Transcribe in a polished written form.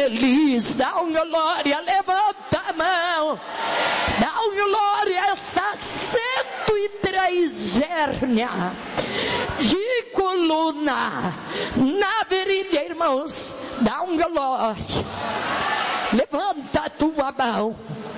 feliz. Dá um glória, levanta a mão. Dá um glória a essa 103 hérnia de coluna na virilha, irmãos. Dá um glória. Levanta a tua mão.